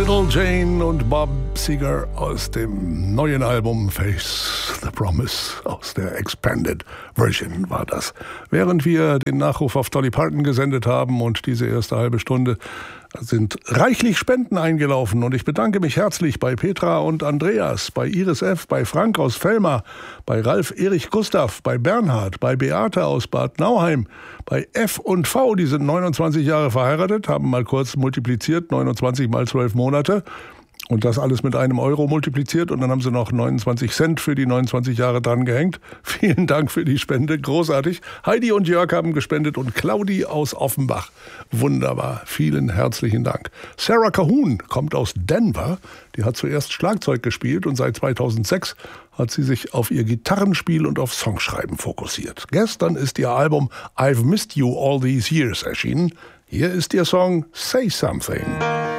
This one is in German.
Little Jane und Bob Seger aus dem neuen Album Face the Promise. Aus der Expanded Version war das. Während wir den Nachruf auf Dolly Parton gesendet haben und diese erste halbe Stunde sind reichlich Spenden eingelaufen und ich bedanke mich herzlich bei Petra und Andreas, bei Iris F., bei Frank aus Velmar, bei Ralf Erich Gustav, bei Bernhard, bei Beate aus Bad Nauheim, bei F und V, die sind 29 Jahre verheiratet, haben mal kurz multipliziert, 29 mal 12 Monate. Und das alles mit einem Euro multipliziert und dann haben sie noch 29 Cent für die 29 Jahre dran gehängt. Vielen Dank für die Spende, großartig. Heidi und Jörg haben gespendet und Claudi aus Offenbach. Wunderbar, vielen herzlichen Dank. Sarah Cahoon kommt aus Denver. Die hat zuerst Schlagzeug gespielt und seit 2006 hat sie sich auf ihr Gitarrenspiel und auf Songschreiben fokussiert. Gestern ist ihr Album I've Missed You All These Years erschienen. Hier ist ihr Song Say Something.